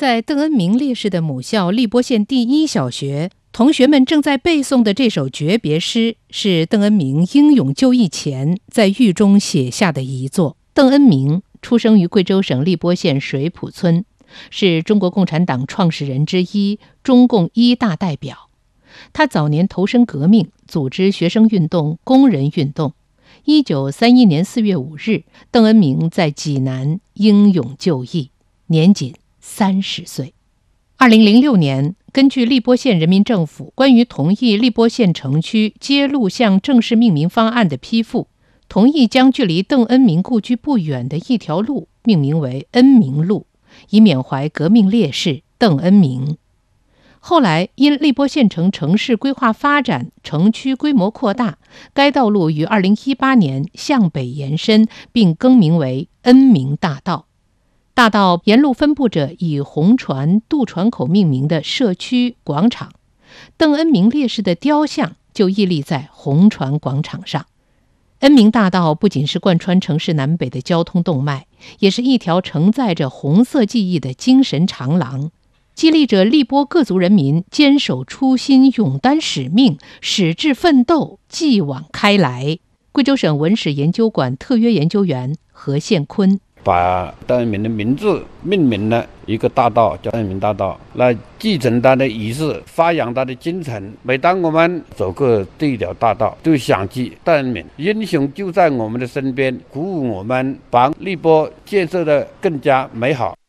在邓恩铭烈士的母校荔波县第一小学，同学们正在背诵的这首诀别诗，是邓恩铭英勇就义前在狱中写下的遗作。邓恩铭出生于贵州省荔波县水浦村，是中国共产党创始人之一，中共一大代表。他早年投身革命，组织学生运动、工人运动。1931年4月5日，邓恩铭在济南英勇就义，年仅30岁。2006年，根据荔波县人民政府关于同意荔波县城区街路巷正式命名方案的批复，同意将距离邓恩铭故居不远的一条路命名为恩铭路，以缅怀革命烈士邓恩铭。后来因荔波县城市规划发展，城区规模扩大，该道路于2018年向北延伸，并更名为恩铭大道。大道沿路分布着以红船渡船口命名的社区广场，邓恩铭烈士的雕像就屹立在红船广场上。恩铭大道不仅是贯穿城市南北的交通动脉，也是一条承载着红色记忆的精神长廊，激励着荔波各族人民坚守初心，勇担使命，矢志奋斗，继往开来。贵州省文史研究馆特约研究员何宪坤把邓恩铭的名字命名了一个大道，叫恩铭大道，来继承他的仪式，发扬他的精神。每当我们走过这一条大道，都想起邓恩铭，英雄就在我们的身边，鼓舞我们把荔波建设得更加美好。